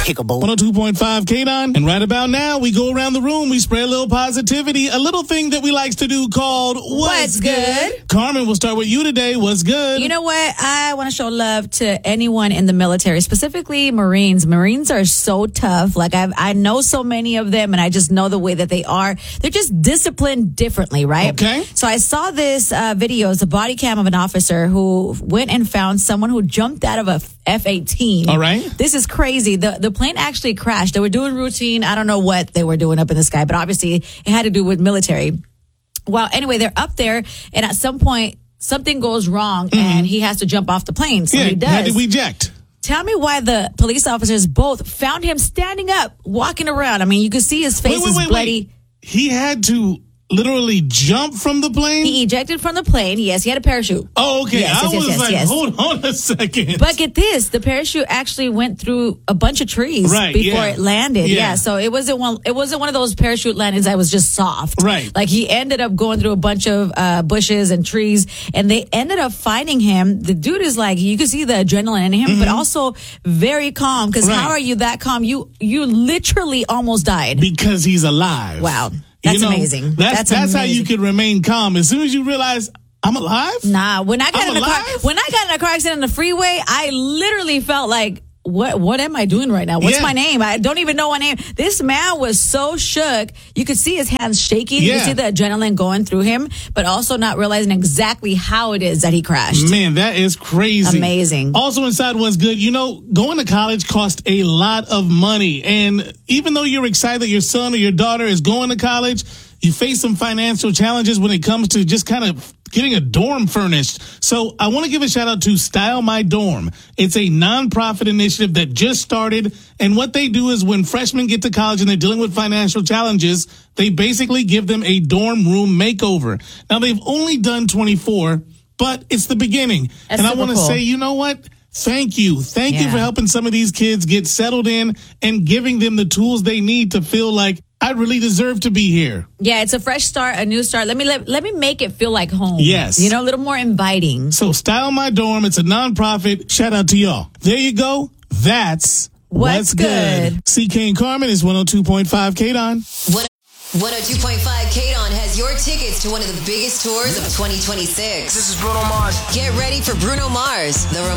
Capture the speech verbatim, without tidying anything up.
Kickable. one oh two point five K-Don. And right about now, we go around the room. We spread a little positivity. A little thing that we likes to do called What's, What's good? good? Carmen, we'll start with you today. What's good? You know what? I want to show love to anyone in the military, specifically Marines. Marines are so tough. Like, I I know so many of them, and I just know the way that they are. They're just disciplined differently, right? Okay. So I saw this uh, video. It's a body cam of an officer who went and found someone who jumped out of a F eighteen. All right. This is crazy. The the plane actually crashed. They were doing routine. I don't know what they were doing up in the sky, but obviously it had to do with military. Well, anyway, they're up there, and at some point, something goes wrong, mm-hmm. and he has to jump off the plane. So yeah, he does. had to eject. Tell me why the police officers both found him standing up, walking around. I mean, you could see his face wait, wait, is wait, bloody. Wait. He had to literally jump from the plane? He ejected from the plane. Yes, he had a parachute. Oh, okay. Yes, I yes, was yes, like, yes. hold on a second. But get this, the parachute actually went through a bunch of trees right, before yeah. it landed. Yeah. yeah, so it wasn't one. It wasn't one of those parachute landings that was just soft. Right. Like, he ended up going through a bunch of uh, bushes and trees, and they ended up finding him. The dude is like, you can see the adrenaline in him, mm-hmm. but also very calm. Because right. how are you that calm? You you literally almost died because he's alive. Wow. That's you know, amazing. That's that's, that's amazing. how you can remain calm. As soon as you realize I'm alive. Nah, when I got I'm in a car, alive? when I got in a car accident on the freeway, I literally felt like, what what am I doing right now? What's yeah. my name? I don't even know my name. This man was so shook. You could see his hands shaking. Yeah. You could see the adrenaline going through him, but also not realizing exactly how it is that he crashed. Man, that is crazy. Amazing. Also inside What's Good, you know, going to college costs a lot of money. And even though you're excited that your son or your daughter is going to college, you face some financial challenges when it comes to just kind of getting a dorm furnished. So I want to give a shout out to Style My Dorm. It's a nonprofit initiative that just started. And what they do is when freshmen get to college and they're dealing with financial challenges, they basically give them a dorm room makeover. Now, they've only done twenty-four, but it's the beginning. That's and I want to cool. say, you know what? Thank you. Thank yeah. you for helping some of these kids get settled in and giving them the tools they need to feel like I really deserve to be here. Yeah, it's a fresh start, a new start. Let me let, let me make it feel like home. Yes. You know, a little more inviting. So Style My Dorm, it's a nonprofit. Shout out to y'all. There you go. That's What's, What's good. good. C K and Carmen is one oh two point five K-Don. one oh two point five K-Don has your tickets to one of the biggest tours of twenty twenty-six. This is Bruno Mars. Get ready for Bruno Mars, the